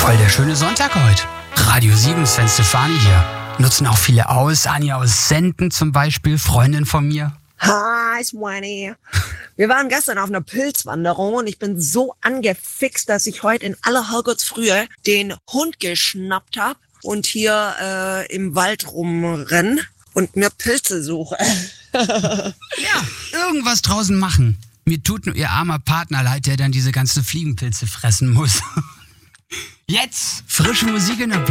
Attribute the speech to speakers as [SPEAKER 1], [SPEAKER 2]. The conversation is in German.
[SPEAKER 1] Voll der schöne Sonntag heute. Radio 7, Sven Stefani hier. Nutzen auch viele aus. Anja aus Senden zum Beispiel, Freundin von mir.
[SPEAKER 2] Hi, Swanny. Wir waren gestern auf einer Pilzwanderung und ich bin so angefixt, dass ich heute in aller Herrgottsfrühe den Hund geschnappt habe und hier im Wald rumrenn und mir Pilze suche.
[SPEAKER 1] Ja, irgendwas draußen machen. Mir tut nur ihr armer Partner leid, der dann diese ganzen Fliegenpilze fressen muss. Jetzt frische Musik in der